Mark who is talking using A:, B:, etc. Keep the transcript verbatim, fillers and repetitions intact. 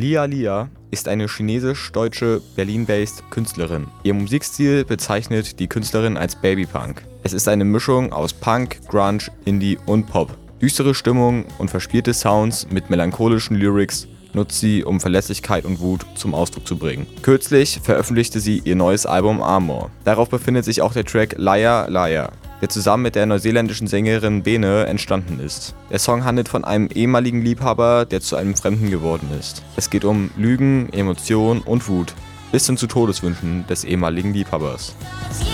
A: Lia Lia ist eine chinesisch-deutsche Berlin-based Künstlerin. Ihr Musikstil bezeichnet die Künstlerin als Babypunk. Es ist eine Mischung aus Punk, Grunge, Indie und Pop. Düstere Stimmung und verspielte Sounds mit melancholischen Lyrics nutzt sie, um Verlässlichkeit und Wut zum Ausdruck zu bringen. Kürzlich veröffentlichte sie ihr neues Album Armor. Darauf befindet sich auch der Track Liar Liar, der zusammen mit der neuseeländischen Sängerin Bene entstanden ist. Der Song handelt von einem ehemaligen Liebhaber, der zu einem Fremden geworden ist. Es geht um Lügen, Emotionen und Wut, bis hin zu Todeswünschen des ehemaligen Liebhabers.